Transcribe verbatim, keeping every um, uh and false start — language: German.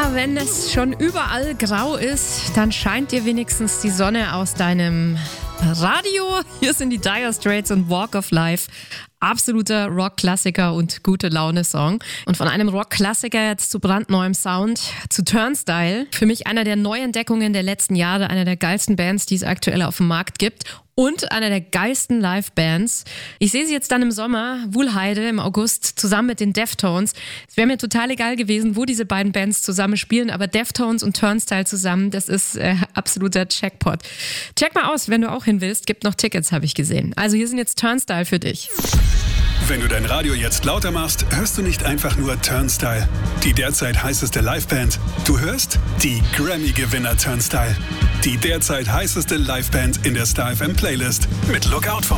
wenn es schon überall grau ist, dann scheint dir wenigstens die Sonne aus deinem Radio. Hier sind die Dire Straits und Walk of Life. Absoluter Rock-Klassiker und gute Laune-Song. Und von einem Rock-Klassiker jetzt zu brandneuem Sound, zu Turnstile. Für mich einer der Neuentdeckungen der letzten Jahre, einer der geilsten Bands, die es aktuell auf dem Markt gibt. Und einer der geilsten Live-Bands. Ich sehe sie jetzt dann im Sommer, Wuhlheide im August, zusammen mit den Deftones. Es wäre mir total egal gewesen, wo diese beiden Bands zusammen spielen, aber Deftones und Turnstile zusammen, das ist äh, absoluter Jackpot. Check mal aus, wenn du auch hin willst, gibt noch Tickets, habe ich gesehen. Also hier sind jetzt Turnstile für dich. Wenn du dein Radio jetzt lauter machst, hörst du nicht einfach nur Turnstile, die derzeit heißeste Liveband. Du hörst die Grammy-Gewinner Turnstile, die derzeit heißeste Liveband in der Star F M Playlist mit Lookout vom